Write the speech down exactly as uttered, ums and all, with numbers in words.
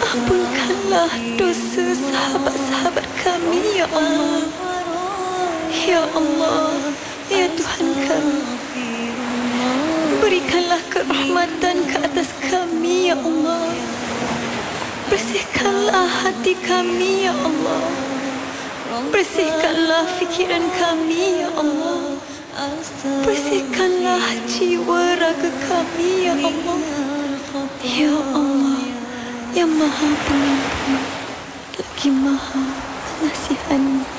Ampunkanlah dosa sahabat-sahabat kami, Ya Allah. Ya Allah, Ya Tuhan kami, berikanlah kerahmatan ke atas kami, Ya Allah. Bersihkanlah hati kami, Ya Allah. Bersihkanlah fikiran kami, Ya Allah. Bersihkanlah jiwa raga kami, Ya Allah. Ya Allah, yang Maha Pengampun lagi Maha Pengasihani.